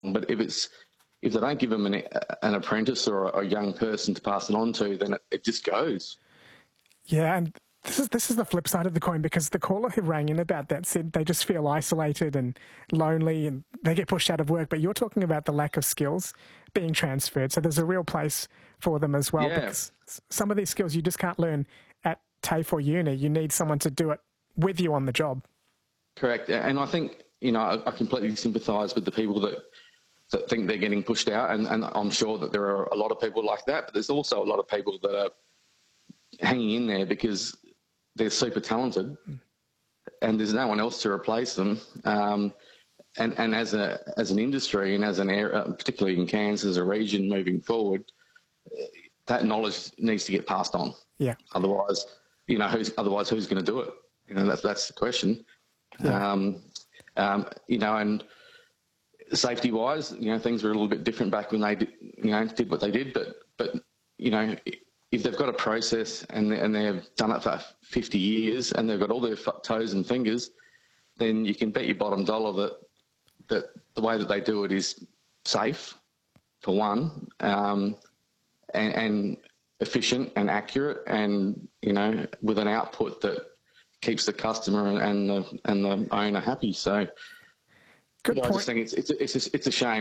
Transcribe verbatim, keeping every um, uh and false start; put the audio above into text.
But if it's if they don't give them an, an apprentice or a, a young person to pass it on to, then it, it just goes. Yeah, and this is this is the flip side of the coin, because the caller who rang in about that said they just feel isolated and lonely and they get pushed out of work. But you're talking about the lack of skills being transferred. So there's a real place for them as well. Yeah. Because some of these skills you just can't learn at TAFE or uni. You need someone to do it with you on the job. Correct. And I think, you know, I, I completely sympathise with the people that, that think they're getting pushed out. And, and I'm sure that there are a lot of people like that. But there's also a lot of people that are hanging in there because they're super talented and there's no one else to replace them. Um, and, and as a as an industry and as an area, particularly in Cairns as a region moving forward, that knowledge needs to get passed on. Yeah. Otherwise, you know, who's otherwise who's going to do it? You know, that's that's the question. Yeah. Um, um, you know, and safety wise, you know, things were a little bit different back when they did, you know, did what they did. But but you know, if they've got a process and and they've done it for fifty years and they've got all their toes and fingers, then you can bet your bottom dollar that that the way that they do it is safe, for one, um, and, and efficient and accurate, and you know, with an output that keeps the customer and the and the owner happy. So, Good yeah, point. I just think it's it's it's a, it's a shame.